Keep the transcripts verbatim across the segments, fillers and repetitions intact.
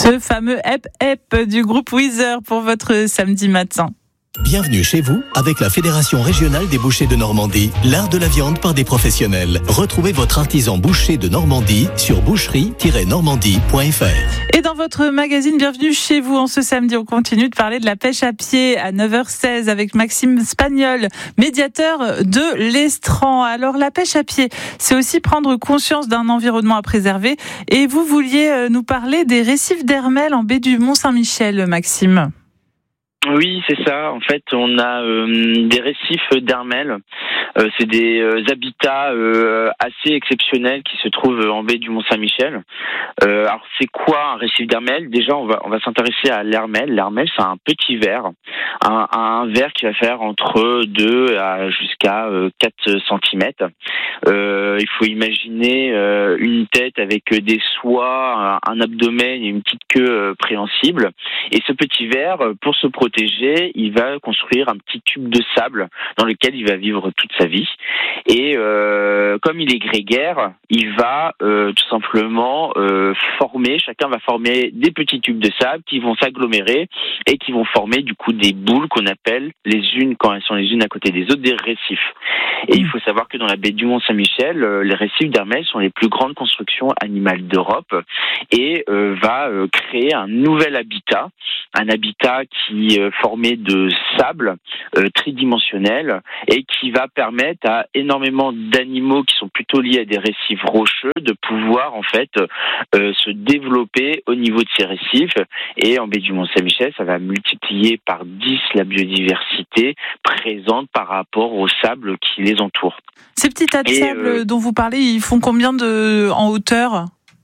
Ce fameux Hep Hep du groupe Weezer pour votre samedi matin. Bienvenue chez vous avec la Fédération Régionale des Bouchers de Normandie, l'art de la viande par des professionnels. Retrouvez votre artisan boucher de Normandie sur boucherie tiret normandie point f r. Et dans votre magazine Bienvenue chez vous, en ce samedi, on continue de parler de la pêche à pied à neuf heures seize avec Maxime Spagnol, médiateur de l'Estran. Alors la pêche à pied, c'est aussi prendre conscience d'un environnement à préserver. Et vous vouliez nous parler des récifs d'Hermel en baie du Mont-Saint-Michel, Maxime. Oui, c'est ça. En fait, on a euh, des récifs d'Hermel. Euh, c'est des euh, habitats euh, assez exceptionnels qui se trouvent en baie du Mont-Saint-Michel. Euh, alors, c'est quoi un récif d'Hermel ? Déjà, on va on va s'intéresser à l'Hermel. L'Hermel, c'est un petit ver, un, un ver qui va faire entre deux à jusqu'à euh, quatre centimètres. Euh, il faut imaginer euh, une tête avec des soies, un, un abdomen et une petite queue euh, préhensible. Et ce petit ver, pour se protéger, il va construire un petit tube de sable dans lequel il va vivre toute sa vie. Et euh, comme il est grégaire, il va euh, tout simplement euh, former, chacun va former des petits tubes de sable qui vont s'agglomérer et qui vont former du coup des boules qu'on appelle les unes, quand elles sont les unes à côté des autres, des récifs. Et il faut savoir que dans la baie du Mont-Saint-Michel, euh, les récifs d'Hermel sont les plus grandes constructions animales d'Europe et euh, va euh, créer un nouvel habitat, un habitat qui est formé de sable euh, tridimensionnel et qui va permettre à énormément d'animaux qui sont plutôt liés à des récifs rocheux de pouvoir en fait euh, se développer au niveau de ces récifs. Et en baie du Mont-Saint-Michel, ça va multiplier par dix la biodiversité présente par rapport au sable qui les entoure. Ces petits tas de et, sable euh, dont vous parlez, ils font combien de en hauteur ?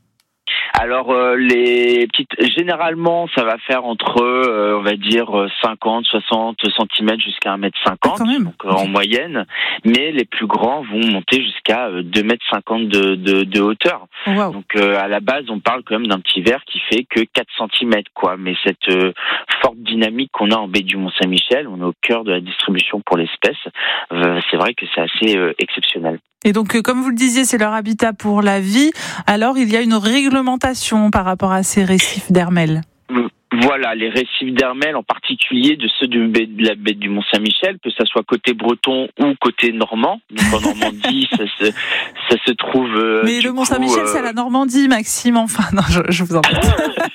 Alors euh, les petites, généralement ça va faire entre euh, on va dire cinquante, soixante centimètres jusqu'à un mètre cinquante, ah, donc euh, en moyenne. Mais les plus grands vont monter jusqu'à euh, deux mètres cinquante de, de, de hauteur. Oh, wow. Donc euh, à la base on parle quand même d'un petit ver qui fait que quatre centimètres quoi. Mais cette euh, forte dynamique qu'on a en baie du Mont-Saint-Michel, on est au cœur de la distribution pour l'espèce. Euh, c'est vrai que c'est assez euh, exceptionnel. Et donc, comme vous le disiez, c'est leur habitat pour la vie. Alors, il y a une réglementation par rapport à ces récifs d'Hermel. Voilà, les récifs d'Hermel, en particulier de ceux de la baie du Mont-Saint-Michel, que ça soit côté breton ou côté normand. Donc en Normandie, ça, se, ça se trouve... Euh, Mais le Mont-Saint-Michel, euh... c'est à la Normandie, Maxime, enfin. Non, je, je vous embête.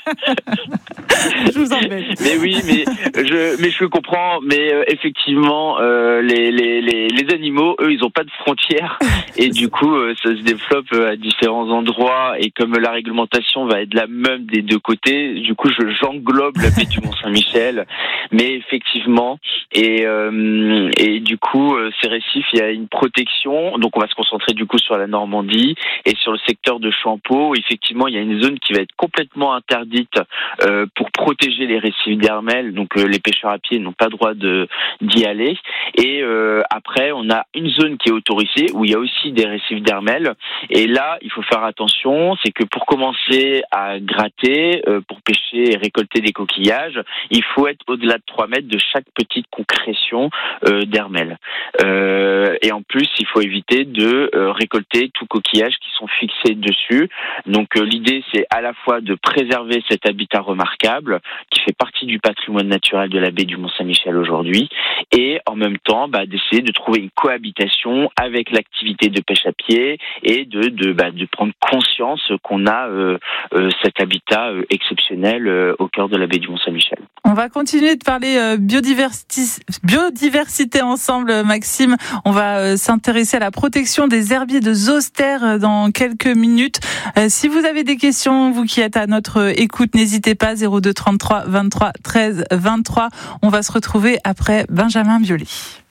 Je vous embête. Mais oui, mais je, mais je comprends. Mais euh, effectivement, euh, les, les, les, les animaux, eux, ils n'ont pas de frontières. Et du coup, euh, ça se développe à différents endroits. Et comme la réglementation va être la même des deux côtés, du coup, je j'englobe la baie du Mont-Saint-Michel. Mais effectivement, et, euh, et du coup, euh, ces récifs, il y a une protection. Donc, on va se concentrer du coup sur la Normandie et sur le secteur de Champeaux. Effectivement, il y a une zone qui va être complètement interdite euh, pour protéger les récifs d'Hermel. Donc, euh, les pêcheurs à pied n'ont pas le droit de, d'y aller. Et euh, après, on a une zone qui est autorisée où il y a aussi des récifs d'Hermel. Et là, il faut faire attention, c'est que pour commencer à gratter, euh, pour pêcher et récolter des coquillages, il faut être au-delà de trois mètres de chaque petite concrétion euh, d'Hermel. Euh, et en plus, il faut éviter de euh, récolter tout coquillage qui sont fixés dessus. Donc euh, l'idée, c'est à la fois de préserver cet habitat remarquable qui fait partie du patrimoine naturel de la baie du Mont-Saint-Michel aujourd'hui, et en même temps bah, d'essayer de trouver une cohabitation avec l'activité de pêche à pied et de, de, bah, de prendre conscience qu'on a euh, euh, cet habitat euh, exceptionnel euh, au cœur de la baie du Mont-Saint-Michel. On va continuer de parler euh, biodiversité, biodiversité ensemble, Maxime. On va euh, s'intéresser à la protection des herbiers de zoster dans quelques minutes. Euh, si vous avez des questions, vous qui êtes à notre écoute, n'hésitez pas, zéro deux trente-trois vingt-trois treize vingt-trois. On va se retrouver après Benjamin Biolay.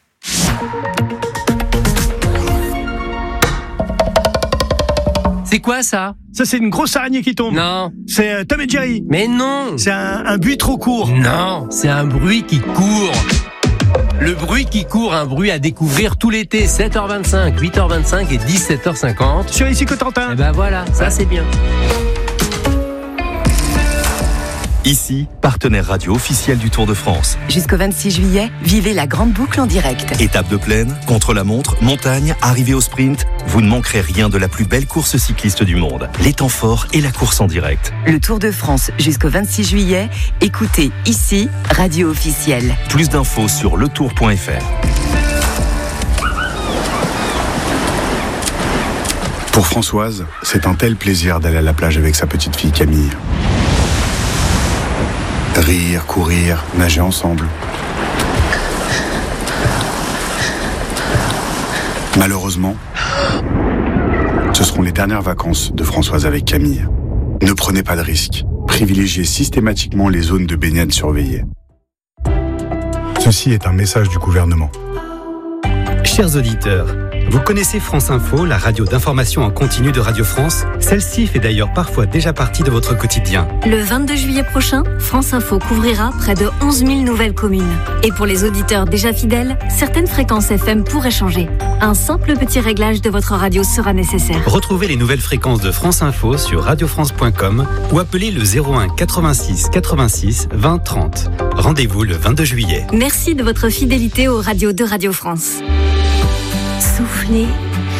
C'est quoi ça ? Ça, c'est une grosse araignée qui tombe. Non. C'est euh, Tom et Jerry. Mais non. C'est un, un bruit trop court. Non, c'est un bruit qui court. Le bruit qui court, un bruit à découvrir tout l'été, sept heures vingt-cinq, huit heures vingt-cinq et dix-sept heures cinquante. Sur Ici Cotentin. Et ben voilà, ça c'est bien. Ici, partenaire radio officiel du Tour de France. Jusqu'au vingt-six juillet, vivez la grande boucle en direct. Étape de plaine, contre-la-montre, montagne, arrivée au sprint, vous ne manquerez rien de la plus belle course cycliste du monde. Les temps forts et la course en direct. Le Tour de France jusqu'au vingt-six juillet, écoutez ici, radio officielle. Plus d'infos sur le tour point f r. Pour Françoise, c'est un tel plaisir d'aller à la plage avec sa petite fille Camille. Rire, courir, nager ensemble. Malheureusement, ce seront les dernières vacances de Françoise avec Camille. Ne prenez pas de risques. Privilégiez systématiquement les zones de baignade surveillées. Ceci est un message du gouvernement. Chers auditeurs, vous connaissez France Info, la radio d'information en continu de Radio France? Celle-ci fait d'ailleurs parfois déjà partie de votre quotidien. Le vingt-deux juillet prochain, France Info couvrira près de onze mille nouvelles communes. Et pour les auditeurs déjà fidèles, certaines fréquences F M pourraient changer. Un simple petit réglage de votre radio sera nécessaire. Retrouvez les nouvelles fréquences de France Info sur radio france point com ou appelez le zéro un quatre-vingt-six quatre-vingt-six vingt trente. Rendez-vous le vingt-deux juillet. Merci de votre fidélité aux radios de Radio France. Soufflez